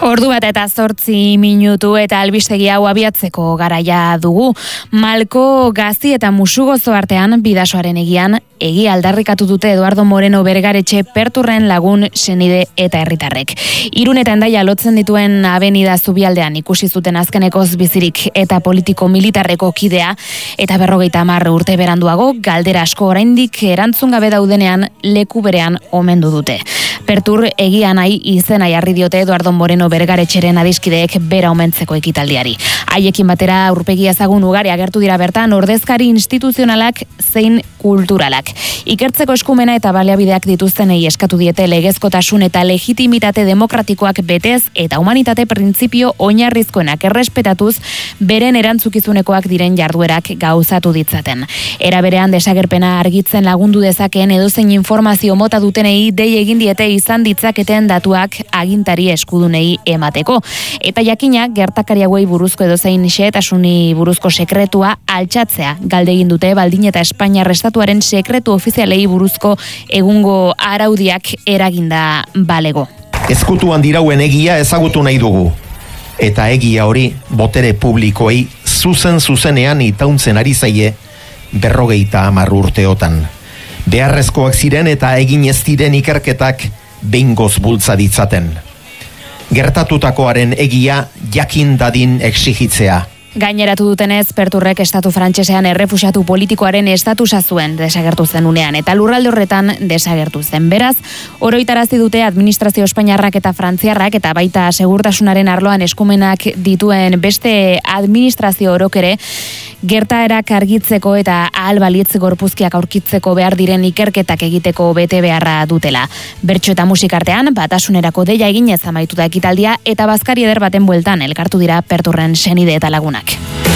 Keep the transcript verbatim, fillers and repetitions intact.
Ordu bat eta zortzi minutu eta albistegi hau abiatzeko garaia dugu. Malko Gazi eta Musugozo artean bidasoaren egian egi aldarrikatu dute Eduardo Moreno Bergaretxe Perturren lagun, senide eta herritarrek. Irun eta Hendaia lotzen dituen abenida zubialdean ikusi zuten azkenekoz bizirik eta politiko militarreko kidea eta berrogeita hamar urte beranduago galdera asko oraindik erantzun gabe daudenean leku berean omendu dute. Pertur egia nahi izena jarri diote Eduardo Moreno Bergaretxeren adiskideek bera omentzeko ekitaldiari. Haiekin batera aurpegi ezagun ugari agertu dira bertan ordezkari instituzionalak zein kulturalak. Ikertzeko eskumena eta baliabideak dituztenei eskatu diete legezkotasun eta legitimitate demokratikoak betez eta humanitate printzipio oinarrizkoenak errespetatuz beren erantzukizunekoak diren jarduerak gauzatu ditzaten. Era berean desagerpena argitzen lagundu dezakeen edozein informazio mota dutenei dei egin diete izan ditzaketen datuak agintari eskudunei emateko. Eta jakina gertakari hauei buruzko edozein xehetasuni buruzko sekretua altxatzea galde egin dute baldin eta Espainiar Estatuaren sekretu ofizialei buruzko egungo araudiak eraginda balego. Ezkutuan dirauen egia ezagutu nahi dugu. Eta egia hori botere publikoei zuzen zuzenean itauntzen ari zaie berrogeita hamar urteotan. Beharrezkoak ziren eta egin ez diren ikerketak behingoz bultza ditzaten. Gertatutakoaren egia jakin dadin exigitzea. Gaineratu dutenez, Perturrek estatu frantsesean errefuxiatu politikoaren estatusa zuen desagertu zen unean, eta lurralde horretan desagertu zen. Beraz, oroitarazi dute administrazio espainiarrak eta frantziarrak eta baita segurtasunaren arloan eskumenak dituen beste administrazio orok ere, gertaerak argitzeko eta ahal balitz gorpuzkiak aurkitzeko behar diren ikerketak egiteko bete beharra dutela. Bertso eta musikartean, batasunerako deia eginez amaitu da ekitaldia eta bazkari eder baten bueltan elkartu dira Perturren senide eta lagunak.